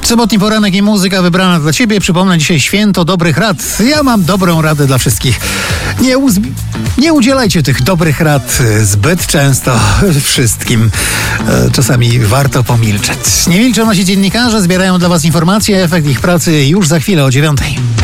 Sobotni poranek i muzyka wybrana dla Ciebie. Przypomnę, dzisiaj święto dobrych rad. Ja mam dobrą radę dla wszystkich. Nie udzielajcie tych dobrych rad zbyt często wszystkim. Czasami warto pomilczeć. Nie milczą nasi dziennikarze, zbierają dla Was informacje. Efekt ich pracy już za chwilę o 9:00.